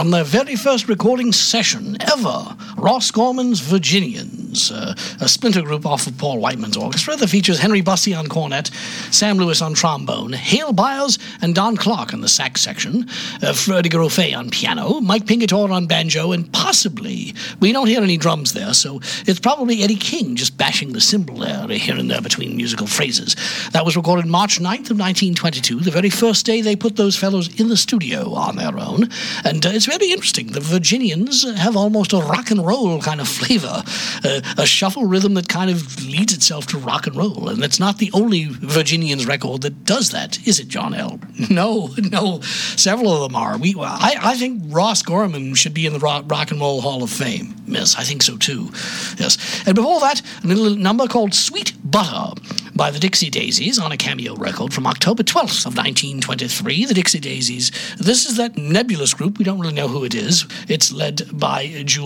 on their very first recording session ever, Ross Gorman's Virginians, a splinter group off of Paul Whiteman's orchestra that features Henry Bussey on cornet, Sam Lewis on trombone, Hale Byers and Don Clark on the sax section, Freddie Garofay on piano, Mike Pingatore on banjo, and possibly, we don't hear any drums there, so it's probably Eddie King just bashing the cymbal there, here and there between musical phrases. That was recorded March 9th of 1922, the very first day they put those fellows in the studio on their own, and it's very interesting. The Virginians have almost a rock and roll kind of flavor, a shuffle rhythm that kind of leads itself to rock and roll, and it's not the only Virginians record that does that, is it, John L? No, several of them are. I think Ross Gorman should be in the Rock and Roll Hall of Fame. Yes, I think so too. Yes, and before that, a little number called Sweet Butter by the Dixie Daisies on a Cameo record from October 12th of 1923. The Dixie Daisies, this is that nebulous group. We don't really know who it is. It's led by Jules